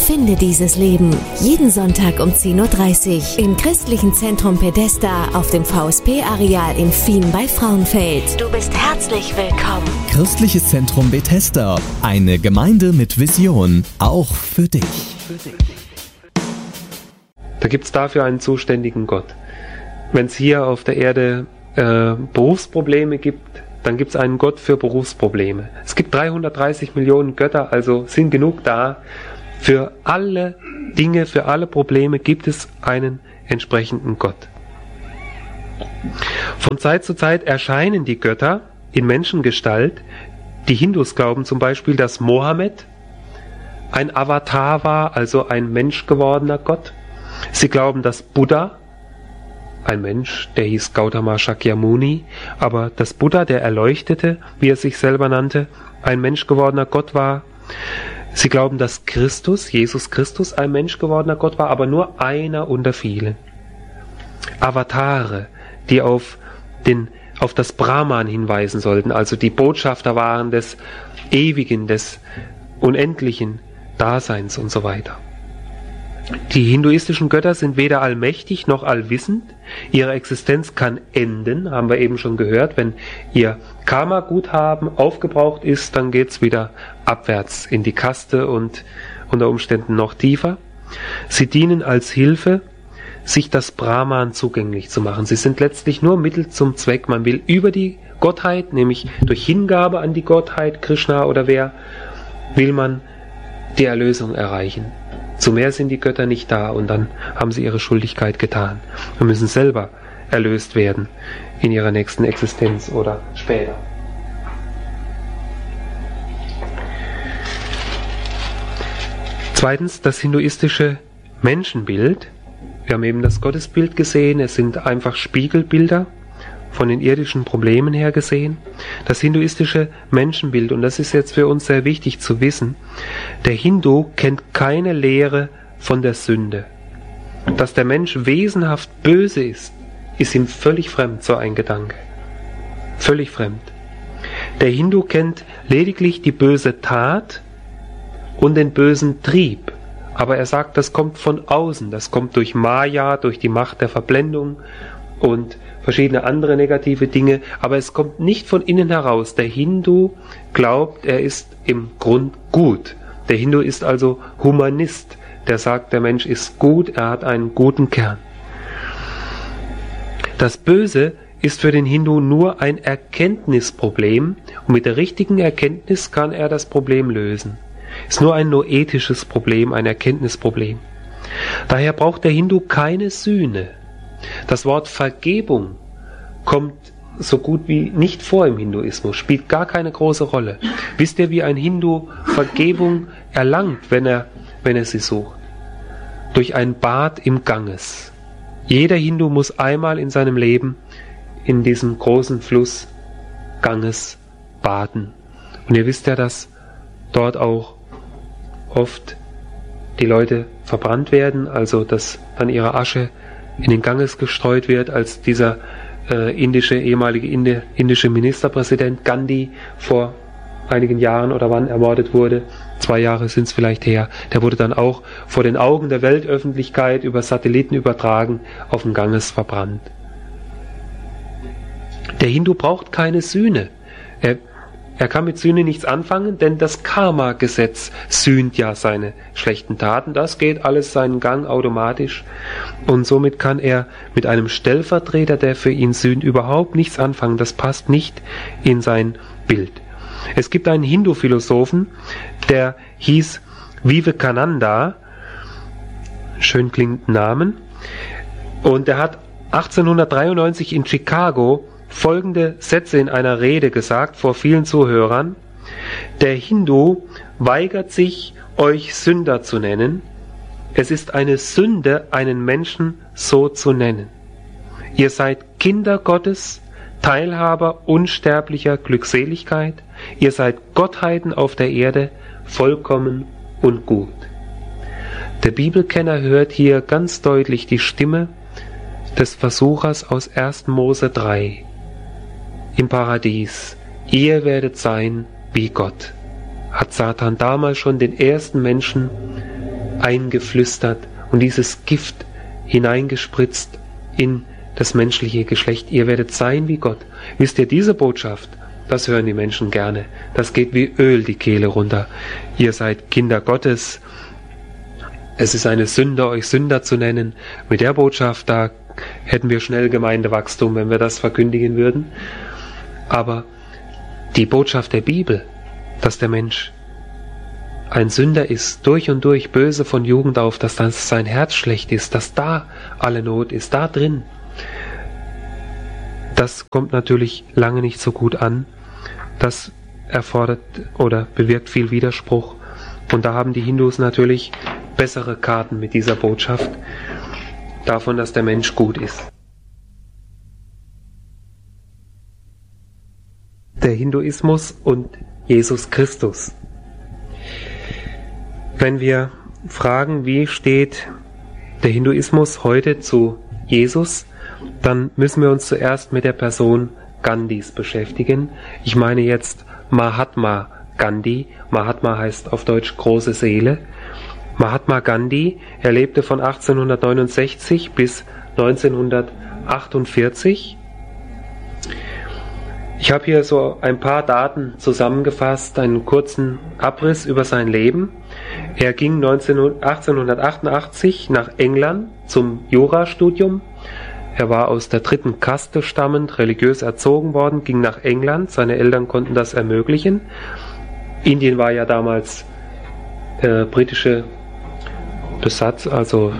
Finde dieses Leben. Jeden Sonntag um 10.30 Uhr im Christlichen Zentrum Pedesta auf dem VSP-Areal in Fien bei Frauenfeld. Du bist herzlich willkommen. Christliches Zentrum Bethesda. Eine Gemeinde mit Vision. Auch für dich. Da gibt es dafür einen zuständigen Gott. Wenn es hier auf der Erde Berufsprobleme gibt, dann gibt es einen Gott für Berufsprobleme. Es gibt 330 Millionen Götter, also sind genug da. Für alle Dinge, für alle Probleme gibt es einen entsprechenden Gott. Von Zeit zu Zeit erscheinen die Götter in Menschengestalt. Die Hindus glauben zum Beispiel, dass Mohammed ein Avatar war, also ein menschgewordener Gott. Sie glauben, dass Buddha, ein Mensch, der hieß Gautama Shakyamuni, aber dass Buddha, der Erleuchtete, wie er sich selber nannte, ein menschgewordener Gott war. Sie glauben, dass Christus, Jesus Christus, ein menschgewordener Gott war, aber nur einer unter vielen. Avatare, die auf das Brahman hinweisen sollten, also die Botschafter waren des Ewigen, des unendlichen Daseins und so weiter. Die hinduistischen Götter sind weder allmächtig noch allwissend. Ihre Existenz kann enden, haben wir eben schon gehört. Wenn ihr Karma-Guthaben aufgebraucht ist, dann geht's wieder abwärts in die Kaste und unter Umständen noch tiefer. Sie dienen als Hilfe, sich das Brahman zugänglich zu machen. Sie sind letztlich nur Mittel zum Zweck. Man will über die Gottheit, nämlich durch Hingabe an die Gottheit, Krishna oder wer, will man die Erlösung erreichen. Zu mehr sind die Götter nicht da und dann haben sie ihre Schuldigkeit getan und müssen selber erlöst werden in ihrer nächsten Existenz oder später. Zweitens, das hinduistische Menschenbild. Wir haben eben das Gottesbild gesehen, es sind einfach Spiegelbilder von den irdischen Problemen her gesehen. Das hinduistische Menschenbild, und das ist jetzt für uns sehr wichtig zu wissen, der Hindu kennt keine Lehre von der Sünde. Dass der Mensch wesenhaft böse ist ihm völlig fremd, so ein Gedanke. Völlig fremd. Der Hindu kennt lediglich die böse Tat und den bösen Trieb. Aber er sagt, das kommt von außen, das kommt durch Maya, durch die Macht der Verblendung und verschiedene andere negative Dinge, aber es kommt nicht von innen heraus. Der Hindu glaubt, er ist im Grund gut. Der Hindu ist also Humanist, der sagt, der Mensch ist gut, er hat einen guten Kern. Das Böse ist für den Hindu nur ein Erkenntnisproblem und mit der richtigen Erkenntnis kann er das Problem lösen. Ist nur ein noetisches Problem, ein Erkenntnisproblem. Daher braucht der Hindu keine Sühne. Das Wort Vergebung kommt so gut wie nicht vor im Hinduismus, spielt gar keine große Rolle. Wisst ihr, wie ein Hindu Vergebung erlangt, wenn er sie sucht? Durch ein Bad im Ganges. Jeder Hindu muss einmal in seinem Leben in diesem großen Fluss Ganges baden. Und ihr wisst ja, dass dort auch oft die Leute verbrannt werden, also dass dann ihre Asche in den Ganges gestreut wird, als dieser ehemalige indische Ministerpräsident Gandhi vor einigen Jahren oder wann ermordet wurde. 2 Jahre sind es vielleicht her. Der wurde dann auch vor den Augen der Weltöffentlichkeit über Satelliten übertragen auf dem Ganges verbrannt. Der Hindu braucht keine Sühne. Er kann mit Sühne nichts anfangen, denn das Karma-Gesetz sühnt ja seine schlechten Taten. Das geht alles seinen Gang automatisch. Und somit kann er mit einem Stellvertreter, der für ihn sühnt, überhaupt nichts anfangen. Das passt nicht in sein Bild. Es gibt einen Hindu-Philosophen, der hieß Vivekananda, schön klingenden Namen, und der hat 1893 in Chicago folgende Sätze in einer Rede gesagt vor vielen Zuhörern: Der Hindu weigert sich, euch Sünder zu nennen. Es ist eine Sünde, einen Menschen so zu nennen. Ihr seid Kinder Gottes, Teilhaber unsterblicher Glückseligkeit. Ihr seid Gottheiten auf der Erde, vollkommen und gut. Der Bibelkenner hört hier ganz deutlich die Stimme des Versuchers aus 1. Mose 3 im Paradies. Ihr werdet sein wie Gott. Hat Satan damals schon den ersten Menschen eingeflüstert und dieses Gift hineingespritzt in das menschliche Geschlecht. Ihr werdet sein wie Gott. Wisst ihr, diese Botschaft, das hören die Menschen gerne. Das geht wie Öl die Kehle runter. Ihr seid Kinder Gottes. Es ist eine Sünde, euch Sünder zu nennen. Mit der Botschaft, da hätten wir schnell Gemeindewachstum, wenn wir das verkündigen würden. Aber die Botschaft der Bibel, dass der Mensch ein Sünder ist, durch und durch, böse von Jugend auf, dass das sein Herz schlecht ist, dass da alle Not ist, da drin, das kommt natürlich lange nicht so gut an. Das erfordert oder bewirkt viel Widerspruch. Und da haben die Hindus natürlich bessere Karten mit dieser Botschaft davon, dass der Mensch gut ist. Der Hinduismus und Jesus Christus. Wenn wir fragen, wie steht der Hinduismus heute zu Jesus, dann müssen wir uns zuerst mit der Person Gandhis beschäftigen. Ich meine jetzt Mahatma Gandhi. Mahatma heißt auf Deutsch große Seele. Mahatma Gandhi, er lebte von 1869 bis 1948. Ich habe hier so ein paar Daten zusammengefasst, einen kurzen Abriss über sein Leben. Er ging 1888 nach England zum Jurastudium. Er war aus der 3. Kaste stammend, religiös erzogen worden, ging nach England. Seine Eltern konnten das ermöglichen. Indien war ja damals britische Besatz, also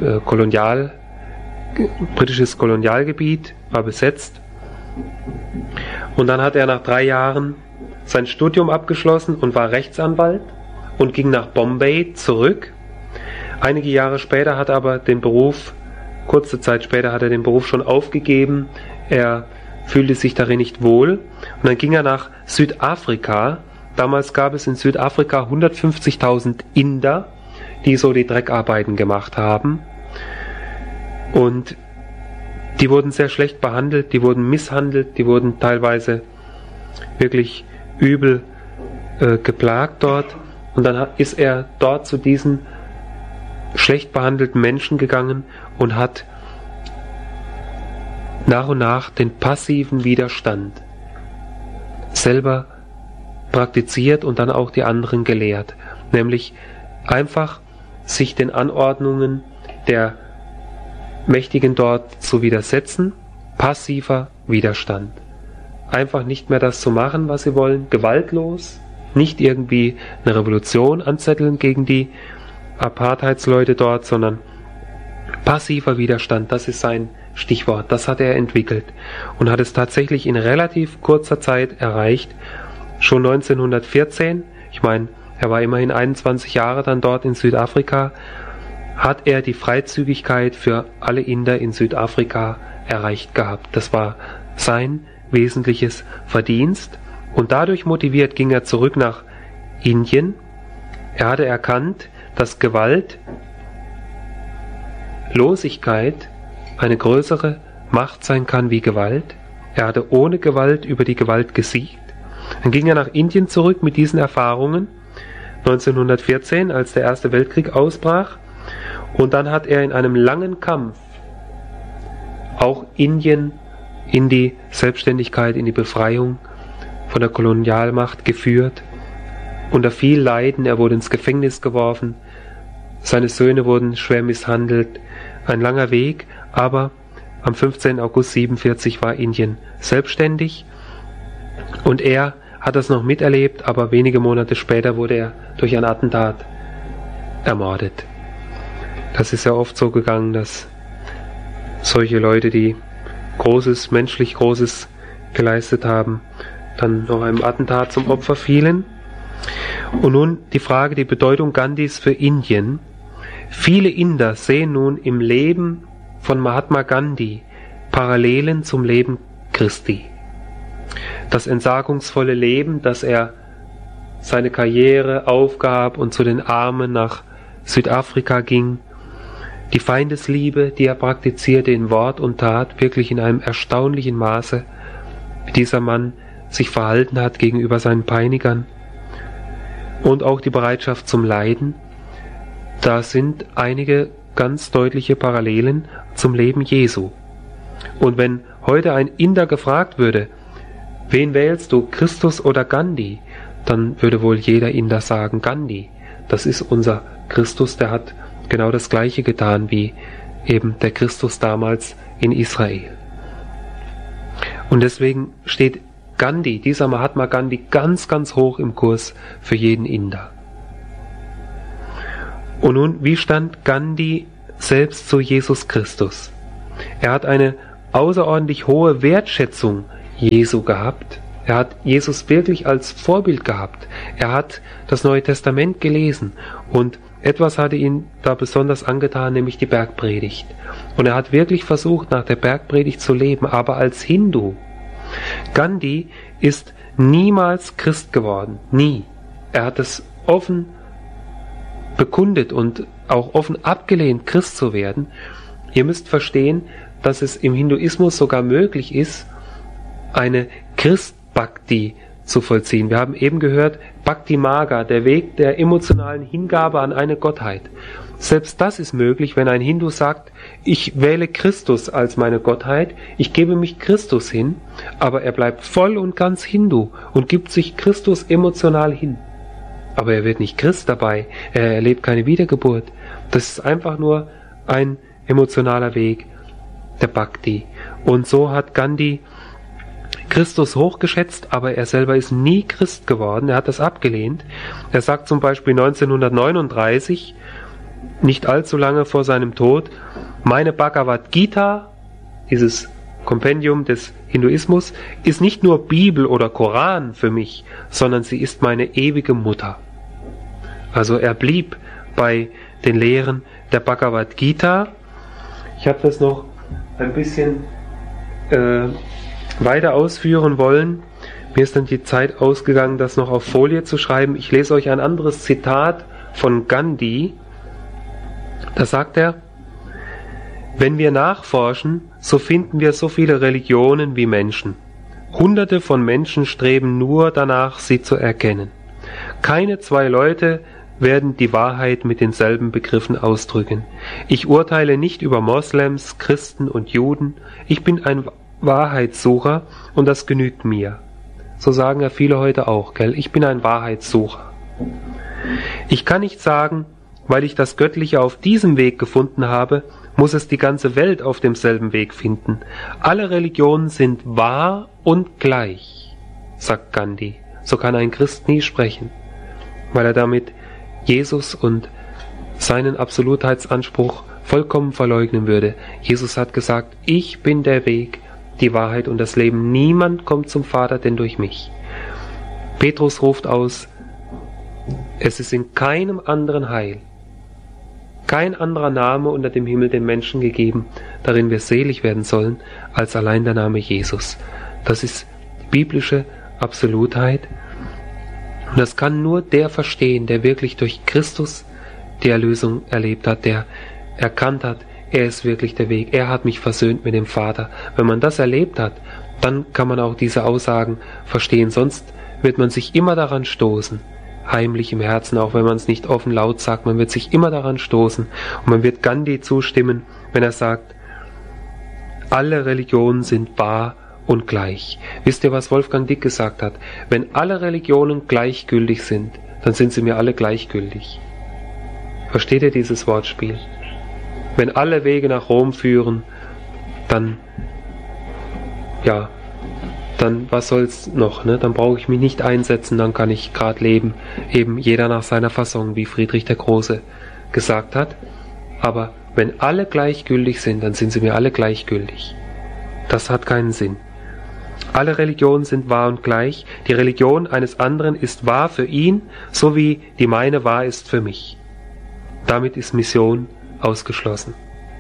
britisches Kolonialgebiet, war besetzt. Und dann hat er nach 3 Jahren sein Studium abgeschlossen und war Rechtsanwalt und ging nach Bombay zurück. Einige Jahre später hat er aber den Beruf, kurze Zeit später hat er den Beruf schon aufgegeben. Er fühlte sich darin nicht wohl. Und dann ging er nach Südafrika. Damals gab es in Südafrika 150.000 Inder, die so die Dreckarbeiten gemacht haben. Und die wurden sehr schlecht behandelt, die wurden misshandelt, die wurden teilweise wirklich übel geplagt dort. Und dann ist er dort zu diesen schlecht behandelten Menschen gegangen und hat nach und nach den passiven Widerstand selber praktiziert und dann auch die anderen gelehrt. Nämlich einfach sich den Anordnungen der Mächtigen dort zu widersetzen, passiver Widerstand. Einfach nicht mehr das zu machen, was sie wollen, gewaltlos, nicht irgendwie eine Revolution anzetteln gegen die Apartheidsleute dort, sondern passiver Widerstand, das ist sein Stichwort, das hat er entwickelt und hat es tatsächlich in relativ kurzer Zeit erreicht. Schon 1914, ich meine, er war immerhin 21 Jahre dann dort in Südafrika, hat er die Freizügigkeit für alle Inder in Südafrika erreicht gehabt. Das war sein wesentliches Verdienst und dadurch motiviert ging er zurück nach Indien. Er hatte erkannt, dass Gewaltlosigkeit eine größere Macht sein kann wie Gewalt. Er hatte ohne Gewalt über die Gewalt gesiegt. Dann ging er nach Indien zurück mit diesen Erfahrungen 1914, als der Erste Weltkrieg ausbrach. Und dann hat er in einem langen Kampf auch Indien in die Selbstständigkeit, in die Befreiung von der Kolonialmacht geführt. Unter viel Leiden, er wurde ins Gefängnis geworfen, seine Söhne wurden schwer misshandelt. Ein langer Weg, aber am 15. August 1947 war Indien selbstständig und er hat das noch miterlebt, aber wenige Monate später wurde er durch ein Attentat ermordet. Das ist ja oft so gegangen, dass solche Leute, die Großes, menschlich Großes geleistet haben, dann noch einem Attentat zum Opfer fielen. Und nun die Frage, die Bedeutung Gandhis für Indien. Viele Inder sehen nun im Leben von Mahatma Gandhi Parallelen zum Leben Christi. Das entsagungsvolle Leben, dass er seine Karriere aufgab und zu den Armen nach Südafrika ging, die Feindesliebe, die er praktizierte in Wort und Tat, wirklich in einem erstaunlichen Maße, wie dieser Mann sich verhalten hat gegenüber seinen Peinigern, und auch die Bereitschaft zum Leiden, da sind einige ganz deutliche Parallelen zum Leben Jesu. Und wenn heute ein Inder gefragt würde, wen wählst du, Christus oder Gandhi, dann würde wohl jeder Inder sagen, Gandhi. Das ist unser Christus, der hat genau das Gleiche getan wie eben der Christus damals in Israel. Und deswegen steht Gandhi, dieser Mahatma Gandhi, ganz, ganz hoch im Kurs für jeden Inder. Und nun, wie stand Gandhi selbst zu Jesus Christus? Er hat eine außerordentlich hohe Wertschätzung Jesu gehabt. Er hat Jesus wirklich als Vorbild gehabt. Er hat das Neue Testament gelesen und etwas hatte ihn da besonders angetan, nämlich die Bergpredigt. Und er hat wirklich versucht, nach der Bergpredigt zu leben, aber als Hindu. Gandhi ist niemals Christ geworden. Nie. Er hat es offen bekundet und auch offen abgelehnt, Christ zu werden. Ihr müsst verstehen, dass es im Hinduismus sogar möglich ist, eine Christ-Bhakti zu vollziehen. Wir haben eben gehört, Bhakti Marga, der Weg der emotionalen Hingabe an eine Gottheit. Selbst das ist möglich, wenn ein Hindu sagt, ich wähle Christus als meine Gottheit, ich gebe mich Christus hin, aber er bleibt voll und ganz Hindu und gibt sich Christus emotional hin. Aber er wird nicht Christ dabei, er erlebt keine Wiedergeburt. Das ist einfach nur ein emotionaler Weg der Bhakti. Und so hat Gandhi Christus hochgeschätzt, aber er selber ist nie Christ geworden, er hat das abgelehnt. Er sagt zum Beispiel 1939, nicht allzu lange vor seinem Tod, meine Bhagavad Gita, dieses Kompendium des Hinduismus, ist nicht nur Bibel oder Koran für mich, sondern sie ist meine ewige Mutter. Also er blieb bei den Lehren der Bhagavad Gita. Ich habe das noch ein bisschen weiter ausführen wollen. Mir ist dann die Zeit ausgegangen, das noch auf Folie zu schreiben. Ich lese euch ein anderes Zitat von Gandhi. Da sagt er, wenn wir nachforschen, so finden wir so viele Religionen wie Menschen. Hunderte von Menschen streben nur danach, sie zu erkennen. Keine zwei Leute werden die Wahrheit mit denselben Begriffen ausdrücken. Ich urteile nicht über Moslems, Christen und Juden. Ich bin ein Wahrheitssucher und das genügt mir. So sagen ja viele heute auch, gell? Ich bin ein Wahrheitssucher. Ich kann nicht sagen, weil ich das Göttliche auf diesem Weg gefunden habe, muss es die ganze Welt auf demselben Weg finden. Alle Religionen sind wahr und gleich, sagt Gandhi. So kann ein Christ nie sprechen, weil er damit Jesus und seinen Absolutheitsanspruch vollkommen verleugnen würde. Jesus hat gesagt, ich bin der Weg, die Wahrheit und das Leben. Niemand kommt zum Vater, denn durch mich. Petrus ruft aus, es ist in keinem anderen Heil, kein anderer Name unter dem Himmel den Menschen gegeben, darin wir selig werden sollen, als allein der Name Jesus. Das ist die biblische Absolutheit. Und das kann nur der verstehen, der wirklich durch Christus die Erlösung erlebt hat, der erkannt hat, er ist wirklich der Weg, er hat mich versöhnt mit dem Vater. Wenn man das erlebt hat, dann kann man auch diese Aussagen verstehen. Sonst wird man sich immer daran stoßen, heimlich im Herzen, auch wenn man es nicht offen laut sagt, man wird sich immer daran stoßen. Und man wird Gandhi zustimmen, wenn er sagt, alle Religionen sind wahr und gleich. Wisst ihr, was Wolfgang Dick gesagt hat? Wenn alle Religionen gleichgültig sind, dann sind sie mir alle gleichgültig. Versteht ihr dieses Wortspiel? Wenn alle Wege nach Rom führen, dann was soll's noch, ne? Dann brauche ich mich nicht einsetzen, dann kann ich gerade leben, eben jeder nach seiner Fasson, wie Friedrich der Große gesagt hat. Aber wenn alle gleichgültig sind, dann sind sie mir alle gleichgültig. Das hat keinen Sinn. Alle Religionen sind wahr und gleich. Die Religion eines anderen ist wahr für ihn, so wie die meine wahr ist für mich. Damit ist Mission ausgeschlossen.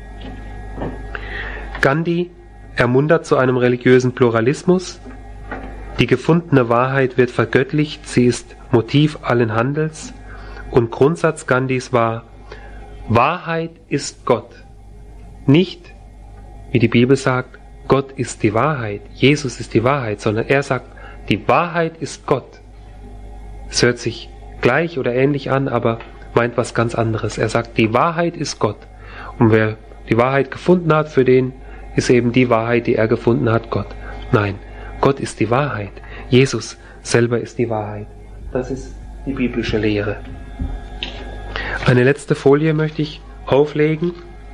Gandhi ermuntert zu einem religiösen Pluralismus. Die gefundene Wahrheit wird vergöttlicht, sie ist Motiv allen Handels. Und Grundsatz Gandhis war, Wahrheit ist Gott. Nicht, wie die Bibel sagt, Gott ist die Wahrheit, Jesus ist die Wahrheit, sondern er sagt, die Wahrheit ist Gott. Es hört sich gleich oder ähnlich an, aber meint was ganz anderes. Er sagt, die Wahrheit ist Gott. Und wer die Wahrheit gefunden hat, für den ist eben die Wahrheit, die er gefunden hat, Gott. Nein, Gott ist die Wahrheit. Jesus selber ist die Wahrheit. Das ist die biblische Lehre. Eine letzte Folie möchte ich auflegen.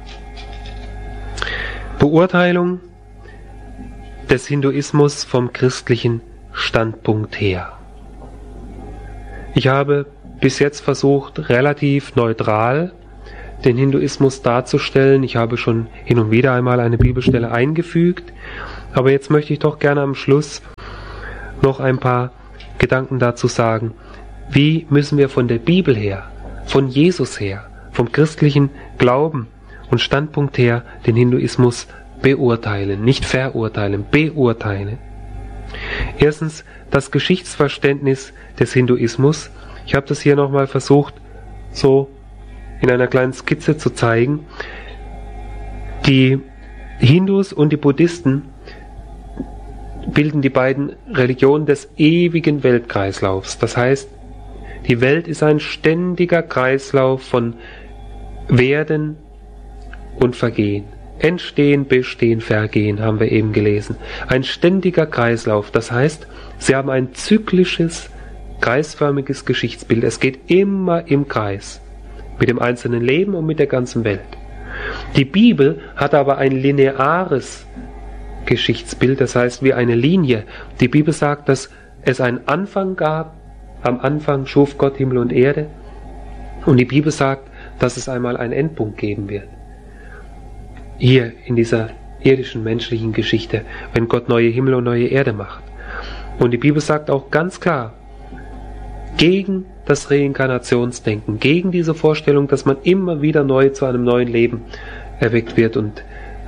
Beurteilung des Hinduismus vom christlichen Standpunkt her. Ich habe bis jetzt versucht, relativ neutral den Hinduismus darzustellen. Ich habe schon hin und wieder einmal eine Bibelstelle eingefügt, aber jetzt möchte ich doch gerne am Schluss noch ein paar Gedanken dazu sagen. Wie müssen wir von der Bibel her, von Jesus her, vom christlichen Glauben und Standpunkt her den Hinduismus beurteilen, nicht verurteilen, beurteilen. Erstens das Geschichtsverständnis des Hinduismus. Ich habe das hier nochmal versucht, so in einer kleinen Skizze zu zeigen. Die Hindus und die Buddhisten bilden die beiden Religionen des ewigen Weltkreislaufs. Das heißt, die Welt ist ein ständiger Kreislauf von Werden und Vergehen. Entstehen, Bestehen, Vergehen, haben wir eben gelesen. Ein ständiger Kreislauf. Das heißt, sie haben ein zyklisches, kreisförmiges Geschichtsbild. Es geht immer im Kreis. Mit dem einzelnen Leben und mit der ganzen Welt. Die Bibel hat aber ein lineares Geschichtsbild, das heißt wie eine Linie. Die Bibel sagt, dass es einen Anfang gab. Am Anfang schuf Gott Himmel und Erde. Und die Bibel sagt, dass es einmal einen Endpunkt geben wird. Hier in dieser irdischen menschlichen Geschichte, wenn Gott neue Himmel und neue Erde macht. Und die Bibel sagt auch ganz klar, gegen das Reinkarnationsdenken, gegen diese Vorstellung, dass man immer wieder neu zu einem neuen Leben erweckt wird und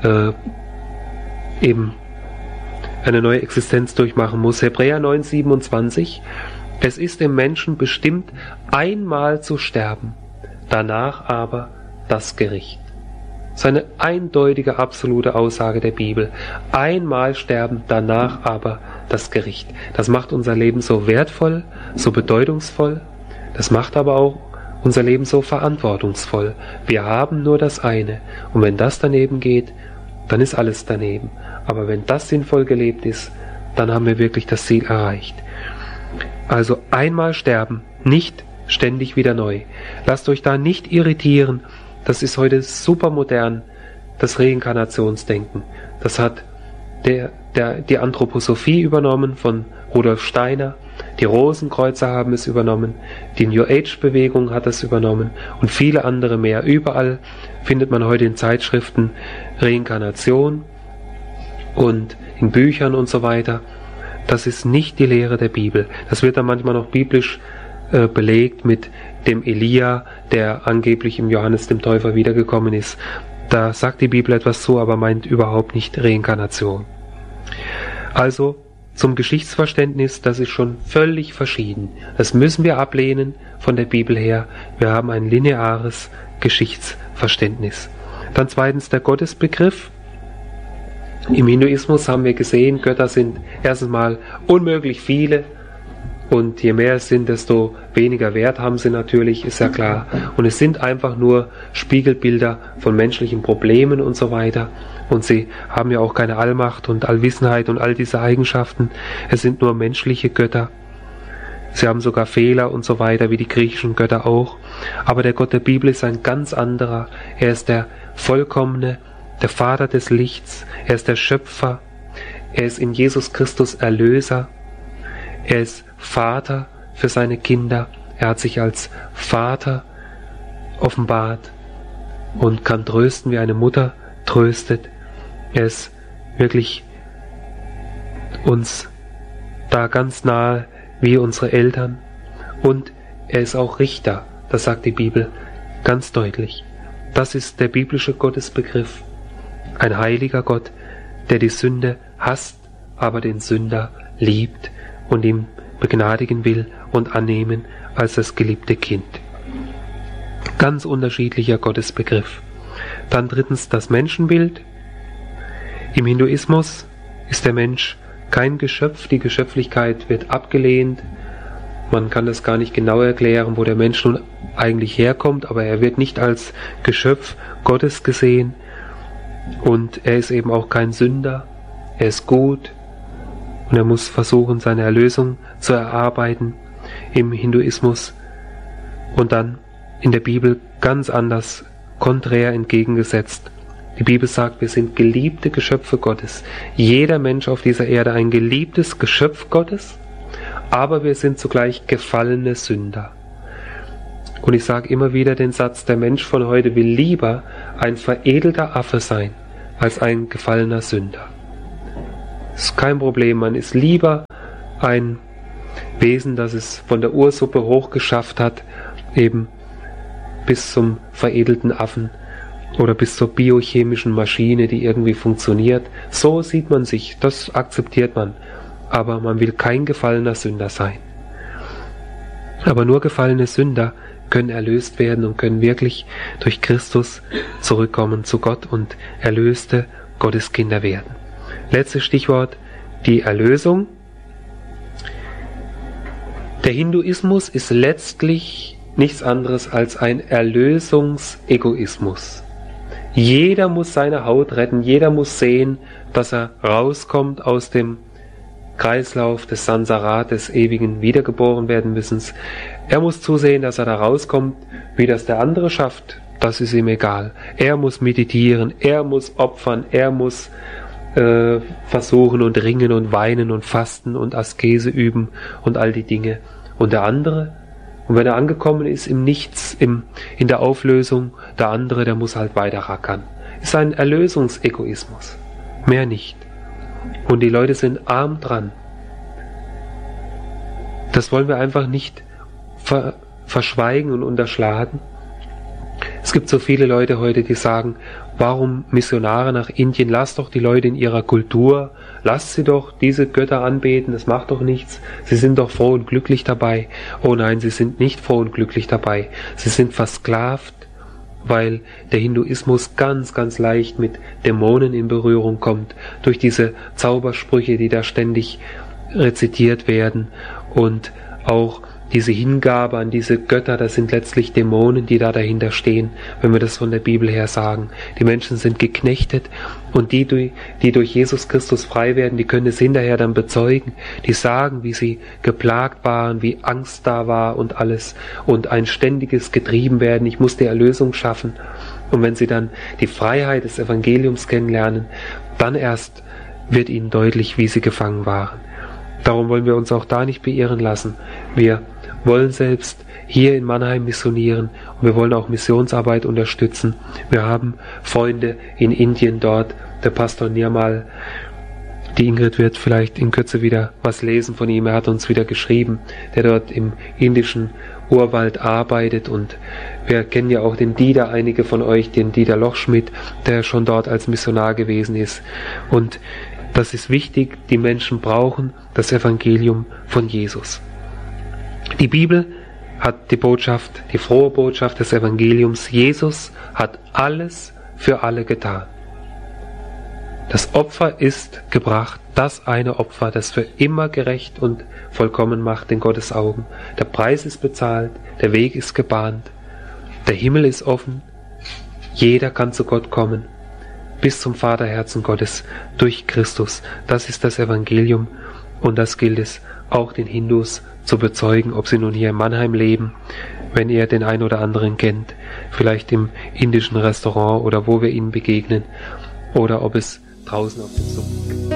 eben eine neue Existenz durchmachen muss. Hebräer 9,27: Es ist dem Menschen bestimmt, einmal zu sterben, danach aber das Gericht. Das ist eine eindeutige, absolute Aussage der Bibel. Einmal sterben, danach aber das Gericht. Das macht unser Leben so wertvoll, so bedeutungsvoll. Das macht aber auch unser Leben so verantwortungsvoll. Wir haben nur das eine. Und wenn das daneben geht, dann ist alles daneben. Aber wenn das sinnvoll gelebt ist, dann haben wir wirklich das Ziel erreicht. Also einmal sterben, nicht ständig wieder neu. Lasst euch da nicht irritieren. Das ist heute super modern, das Reinkarnationsdenken. Das hat die Anthroposophie übernommen von Rudolf Steiner. Die Rosenkreuzer haben es übernommen. Die New Age Bewegung hat es übernommen und viele andere mehr. Überall findet man heute in Zeitschriften Reinkarnation und in Büchern und so weiter. Das ist nicht die Lehre der Bibel. Das wird dann manchmal noch biblisch belegt mit dem Elia, der angeblich im Johannes dem Täufer wiedergekommen ist. Da sagt die Bibel etwas zu, aber meint überhaupt nicht Reinkarnation. Also zum Geschichtsverständnis, das ist schon völlig verschieden. Das müssen wir ablehnen von der Bibel her. Wir haben ein lineares Geschichtsverständnis. Dann zweitens der Gottesbegriff. Im Hinduismus haben wir gesehen, Götter sind erstens mal unmöglich viele. Und je mehr es sind, desto weniger Wert haben sie natürlich, ist ja klar. Und es sind einfach nur Spiegelbilder von menschlichen Problemen und so weiter. Und sie haben ja auch keine Allmacht und Allwissenheit und all diese Eigenschaften. Es sind nur menschliche Götter. Sie haben sogar Fehler und so weiter, wie die griechischen Götter auch. Aber der Gott der Bibel ist ein ganz anderer. Er ist der Vollkommene, der Vater des Lichts. Er ist der Schöpfer. Er ist in Jesus Christus Erlöser. Er ist Vater für seine Kinder. Er hat sich als Vater offenbart und kann trösten, wie eine Mutter tröstet. Er ist wirklich uns da ganz nahe wie unsere Eltern. Und er ist auch Richter. Das sagt die Bibel ganz deutlich. Das ist der biblische Gottesbegriff. Ein heiliger Gott, der die Sünde hasst, aber den Sünder liebt und ihm begnadigen will und annehmen als das geliebte Kind. Ganz unterschiedlicher Gottesbegriff. Dann drittens das Menschenbild. Im Hinduismus ist der Mensch kein Geschöpf, die Geschöpflichkeit wird abgelehnt. Man kann das gar nicht genau erklären, wo der Mensch nun eigentlich herkommt, aber er wird nicht als Geschöpf Gottes gesehen und er ist eben auch kein Sünder, er ist gut und er muss versuchen, seine Erlösung zu erarbeiten im Hinduismus und dann in der Bibel ganz anders, konträr entgegengesetzt. Die Bibel sagt, wir sind geliebte Geschöpfe Gottes. Jeder Mensch auf dieser Erde ein geliebtes Geschöpf Gottes, aber wir sind zugleich gefallene Sünder. Und ich sage immer wieder den Satz, der Mensch von heute will lieber ein veredelter Affe sein, als ein gefallener Sünder. Das ist kein Problem, man ist lieber ein Wesen, das es von der Ursuppe hochgeschafft hat, eben bis zum veredelten Affen oder bis zur biochemischen Maschine, die irgendwie funktioniert. So sieht man sich, das akzeptiert man. Aber man will kein gefallener Sünder sein. Aber nur gefallene Sünder können erlöst werden und können wirklich durch Christus zurückkommen zu Gott und erlöste Gotteskinder werden. Letztes Stichwort, die Erlösung. Der Hinduismus ist letztlich nichts anderes als ein Erlösungsegoismus. Jeder muss seine Haut retten, jeder muss sehen, dass er rauskommt aus dem Kreislauf des Sansara, des ewigen Wiedergeborenwerdenwissens. Er muss zusehen, dass er da rauskommt. Wie das der andere schafft, das ist ihm egal. Er muss meditieren, er muss opfern, er muss versuchen und ringen und weinen und fasten und Askese üben und all die Dinge. Und der andere, und wenn er angekommen ist im Nichts, in der Auflösung, der andere, der muss halt weiter rackern. Ist ein Erlösungsegoismus. Mehr nicht. Und die Leute sind arm dran. Das wollen wir einfach nicht verschweigen und unterschlagen. Es gibt so viele Leute heute, die sagen, warum Missionare nach Indien? Lasst doch die Leute in ihrer Kultur, lasst sie doch diese Götter anbeten, das macht doch nichts. Sie sind doch froh und glücklich dabei. Oh nein, sie sind nicht froh und glücklich dabei. Sie sind versklavt, weil der Hinduismus ganz, ganz leicht mit Dämonen in Berührung kommt, durch diese Zaubersprüche, die da ständig rezitiert werden und auch diese Hingabe an diese Götter, das sind letztlich Dämonen, die da dahinter stehen, wenn wir das von der Bibel her sagen. Die Menschen sind geknechtet und die durch Jesus Christus frei werden, die können es hinterher dann bezeugen. Die sagen, wie sie geplagt waren, wie Angst da war und alles und ein ständiges Getriebenwerden. Ich muss die Erlösung schaffen. Und wenn sie dann die Freiheit des Evangeliums kennenlernen, dann erst wird ihnen deutlich, wie sie gefangen waren. Darum wollen wir uns auch da nicht beirren lassen. Wir wollen selbst hier in Mannheim missionieren und wir wollen auch Missionsarbeit unterstützen. Wir haben Freunde in Indien dort, der Pastor Nirmal, die Ingrid wird vielleicht in Kürze wieder was lesen von ihm, er hat uns wieder geschrieben, der dort im indischen Urwald arbeitet und wir kennen ja auch den Dieter, einige von euch, den Dieter Lochschmidt, der schon dort als Missionar gewesen ist und das ist wichtig, die Menschen brauchen das Evangelium von Jesus. Die Bibel hat die Botschaft, die frohe Botschaft des Evangeliums. Jesus hat alles für alle getan. Das Opfer ist gebracht, das eine Opfer, das für immer gerecht und vollkommen macht in Gottes Augen. Der Preis ist bezahlt, der Weg ist gebahnt, der Himmel ist offen, jeder kann zu Gott kommen, bis zum Vaterherzen Gottes durch Christus. Das ist das Evangelium und das gilt es auch den Hindus zu bezeugen, ob sie nun hier in Mannheim leben, wenn ihr den einen oder anderen kennt, vielleicht im indischen Restaurant oder wo wir ihnen begegnen, oder ob es draußen auf dem Sumpf.